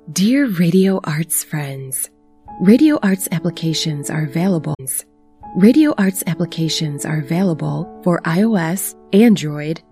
Dear Radio Arts friends, Radio Arts applications are available. Radio Arts applications are available for iOS, Android,